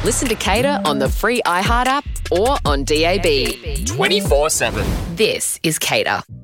Listen to Cater on the free iHeart app or on DAB. 24/7. This is Cater.